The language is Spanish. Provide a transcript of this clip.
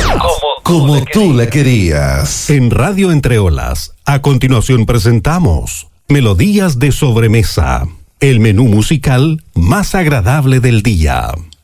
Como tú la querías. En Radio Entre Olas, a continuación presentamos Melodías de Sobremesa, el menú musical más agradable del día.